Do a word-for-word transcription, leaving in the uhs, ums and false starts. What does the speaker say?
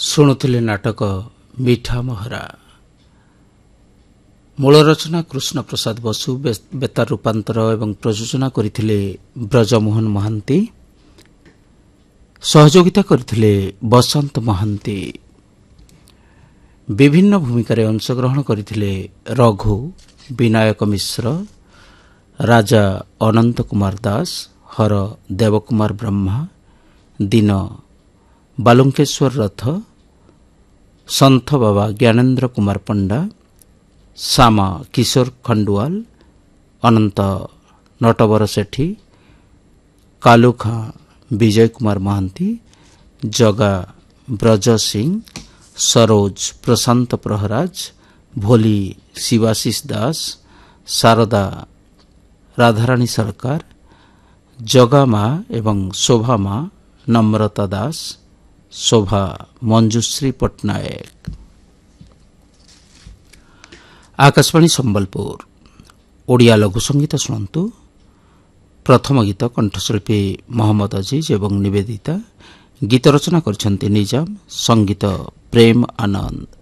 ଶୁଣୁଥିଲେ ନାଟକ ମିଠା ମହରା। ମୂଳ ରଚନା କୃଷ୍ଣ ପ୍ରସାଦ ବସୁ, ବେତାର ରୂପାନ୍ତର ଏବଂ ପ୍ରଯୋଜନା କରିଥିଲେ ବ୍ରଜମୋହନ ମହାନ୍ତି, ସହଯୋଗିତା କରିଥିଲେ ବସନ୍ତ ମହାନ୍ତି। ବିଭିନ୍ନ ଭୂମିକାରେ ଅଂଶଗ୍ରହଣ କରିଥିଲେ ରଘୁ, ବିନାୟକ ମିଶ୍ର, ରାଜା ଅନନ୍ତ କୁମାର ଦାସ, ହର ଦେବକୁମାର ବ୍ରହ୍ମା, ଦୀନ ବାଲୁଙ୍କେଶ୍ୱର ରଥ, ସନ୍ଥ ବାବା ଜ୍ଞାନେନ୍ଦ୍ର କୁମାର ପଣ୍ଡା, ଶ୍ୟାମା କିଶୋର ଖଣ୍ଡୁଆଲ, ଅନନ୍ତ ନଟବର ସେଠୀ, କାଲୁଖାଁ ବିଜୟ କୁମାର ମହାନ୍ତି, ଜଗା ବ୍ରଜ ସିଂ, ସରୋଜ ପ୍ରଶାନ୍ତ ପ୍ରହରାଜ, ଭୋଲି ଶିବାଶିଷ ଦାସ, ଶାରଦା ରାଧାରାଣୀ ସରକାର, ଜଗାମା ଏବଂ ଶୋଭାମା ନମ୍ରତା ଦାସ, ଶୋଭା ମଞ୍ଜୁଶ୍ରୀ ପଟ୍ଟନାୟକ। ଆକାଶବାଣୀ ସମ୍ବଲପୁର ଓଡ଼ିଆ ଲଘୁ ସଙ୍ଗୀତ ଶୁଣନ୍ତୁ। ପ୍ରଥମ ଗୀତ କଣ୍ଠଶିଳ୍ପୀ ମହମ୍ମଦ ଅଜିଜ ଏବଂ ନିବେଦିତା, ଗୀତ ରଚନା କରିଛନ୍ତି ନିଜାମ, ସଙ୍ଗୀତ ପ୍ରେମ ଆନନ୍ଦ।